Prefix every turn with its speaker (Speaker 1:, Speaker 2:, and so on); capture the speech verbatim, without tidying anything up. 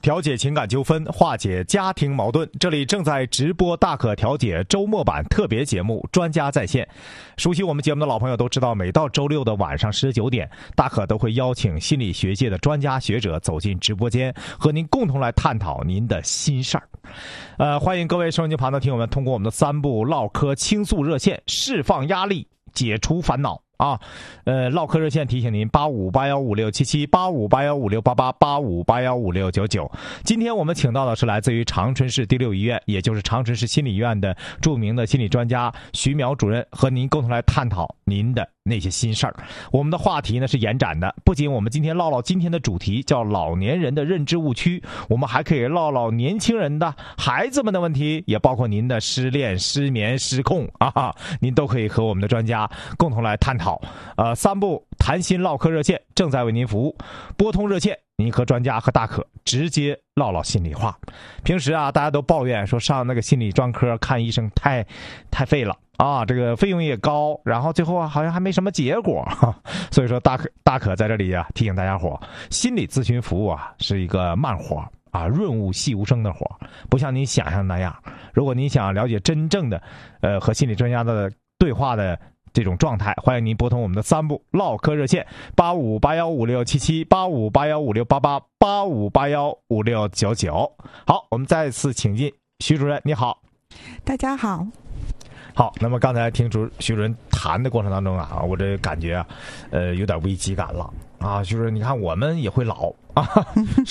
Speaker 1: 调解情感纠纷，化解家庭矛盾。这里正在直播大可调解周末版特别节目《专家在线》。熟悉我们节目的老朋友都知道，每到周六的晚上十九点，大可都会邀请心理学界的专家学者走进直播间，和您共同来探讨您的心事儿。呃，欢迎各位收音机旁的听友们通过我们的三部唠嗑倾诉热线，释放压力，解除烦恼。啊，呃，唠嗑热线提醒您：八五八幺五六七七，八五八幺五六八八，八五八幺五六九九。今天我们请到的是来自于长春市第六医院，也就是长春市心理医院的著名的心理专家徐淼主任，和您共同来探讨您的那些心事儿。我们的话题呢是延展的，不仅我们今天唠唠今天的主题叫老年人的认知误区，我们还可以唠唠年轻人的孩子们的问题，也包括您的失恋、失眠、失控啊，您都可以和我们的专家共同来探讨。呃，三部谈心唠嗑热线正在为您服务，拨通热线，您和专家和大可直接唠唠心里话。平时啊，大家都抱怨说上那个心理专科看医生太太费了啊，这个费用也高，然后最后啊好像还没什么结果。所以说大可大可在这里啊提醒大家伙，心理咨询服务啊是一个慢活啊，润物细无声的活，不像您想象那样。如果您想了解真正的呃和心理专家的对话的这种状态，欢迎您拨通我们的三部唠嗑热线：八五八幺五六七七，八五八幺五六八八，八五八幺五六九九。好，我们再次请进徐主任，你好。
Speaker 2: 大家好。
Speaker 1: 好，那么刚才听出徐主任谈的过程当中啊，我这感觉啊，呃，有点危机感了啊。徐主任，你看我们也会老啊。